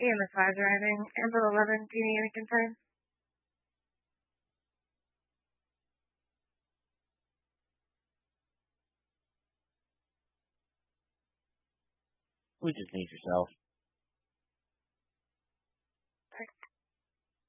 EMS 5 driving. Amber 11, do you need any concern? We just need yourself.